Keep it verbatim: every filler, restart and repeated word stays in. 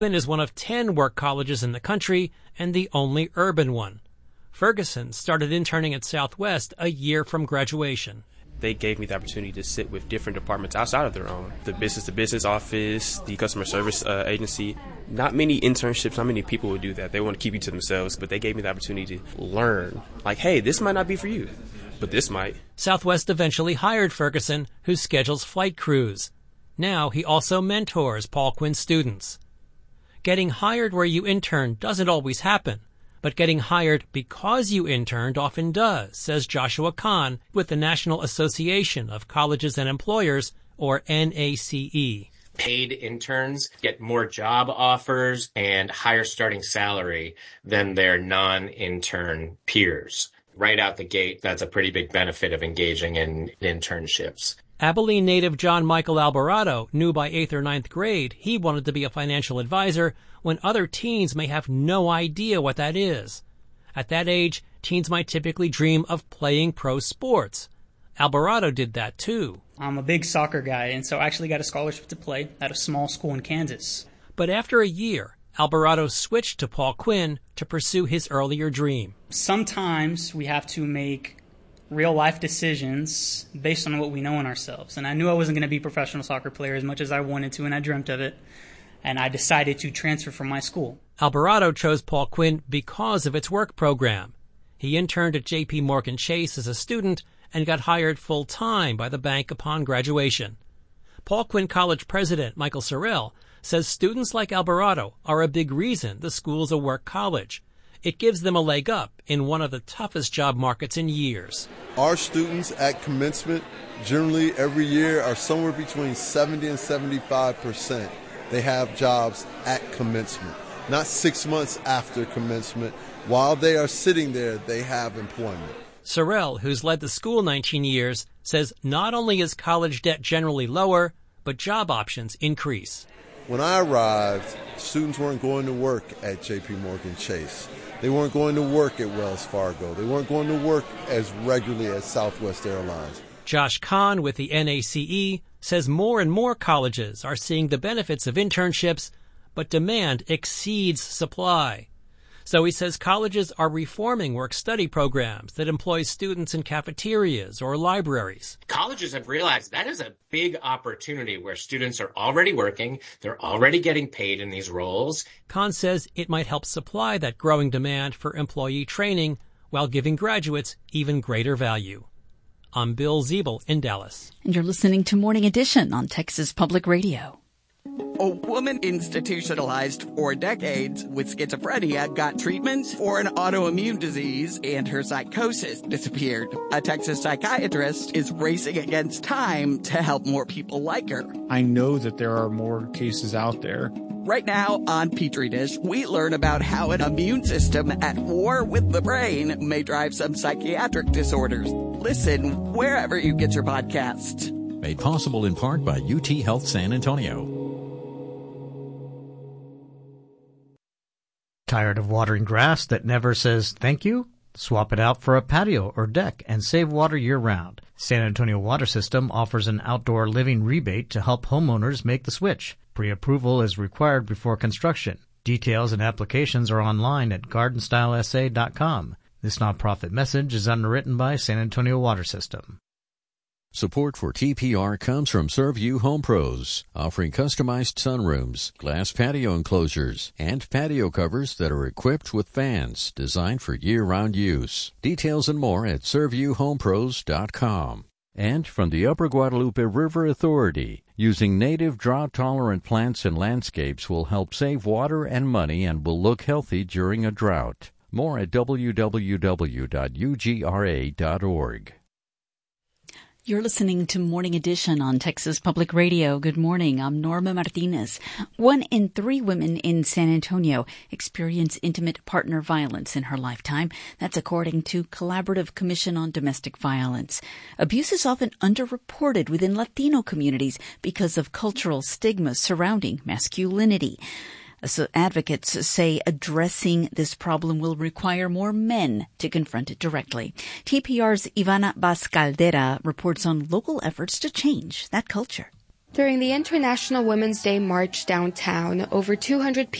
is one of ten work colleges in the country and the only urban one. Ferguson started interning at Southwest a year from graduation. They gave me the opportunity to sit with different departments outside of their own. The business-to-business office, the customer service uh, agency. Not many internships, not many people would do that. They want to keep you to themselves, but they gave me the opportunity to learn. Like, hey, this might not be for you, but this might. Southwest eventually hired Ferguson, who schedules flight crews. Now he also mentors Paul Quinn students. Getting hired where you intern doesn't always happen, but getting hired because you interned often does, says Joshua Kahn with the National Association of Colleges and Employers, or N A C E. Paid interns get more job offers and higher starting salary than their non-intern peers. Right out the gate, that's a pretty big benefit of engaging in internships. Abilene native John Michael Alvarado knew by eighth or ninth grade he wanted to be a financial advisor when other teens may have no idea what that is. At that age, teens might typically dream of playing pro sports. Alvarado did that too. I'm a big soccer guy, and so I actually got a scholarship to play at a small school in Kansas. But after a year, Alvarado switched to Paul Quinn to pursue his earlier dream. Sometimes we have to make real-life decisions based on what we know in ourselves. And I knew I wasn't going to be a professional soccer player as much as I wanted to, and I dreamt of it. And I decided to transfer from my school. Alvarado chose Paul Quinn because of its work program. He interned at J P Morgan Chase as a student and got hired full-time by the bank upon graduation. Paul Quinn College president Michael Sorrell says students like Alvarado are a big reason the school's a work college. It gives them a leg up in one of the toughest job markets in years. Our students at commencement generally every year are somewhere between seventy and seventy-five percent. They have jobs at commencement, not six months after commencement. While they are sitting there, they have employment. Sorrell, who's led the school nineteen years, says not only is college debt generally lower, but job options increase. When I arrived, students weren't going to work at J P Morgan Chase. They weren't going to work at Wells Fargo. They weren't going to work as regularly as Southwest Airlines. Josh Kahn with the N A C E says more and more colleges are seeing the benefits of internships, but demand exceeds supply. So he says colleges are reforming work-study programs that employ students in cafeterias or libraries. Colleges have realized that is a big opportunity where students are already working, they're already getting paid in these roles. Kahn says it might help supply that growing demand for employee training while giving graduates even greater value. I'm Bill Ziebel in Dallas. And you're listening to Morning Edition on Texas Public Radio. A woman institutionalized for decades with schizophrenia got treatment for an autoimmune disease and her psychosis disappeared. A Texas psychiatrist is racing against time to help more people like her. I know that there are more cases out there. Right now on Petri Dish, we learn about how an immune system at war with the brain may drive some psychiatric disorders. Listen wherever you get your podcasts. Made possible in part by U T Health San Antonio. Tired of watering grass that never says thank you? Swap it out for a patio or deck and save water year-round. San Antonio Water System offers an outdoor living rebate to help homeowners make the switch. Pre-approval is required before construction. Details and applications are online at garden style s a dot com. This nonprofit message is underwritten by San Antonio Water System. Support for T P R comes from ServU Home Pros, offering customized sunrooms, glass patio enclosures, and patio covers that are equipped with fans designed for year-round use. Details and more at servu home pros dot com. And from the Upper Guadalupe River Authority, using native drought-tolerant plants and landscapes will help save water and money and will look healthy during a drought. More at w w w dot u g r a dot org. You're listening to Morning Edition on Texas Public Radio. Good morning. I'm Norma Martinez. One in three women in San Antonio experience intimate partner violence in her lifetime. That's according to Collaborative Commission on Domestic Violence. Abuse is often underreported within Latino communities because of cultural stigmas surrounding masculinity. So advocates say addressing this problem will require more men to confront it directly. T P R's Ivana Vaz Caldera reports on local efforts to change that culture. During the International Women's Day March downtown, over two hundred people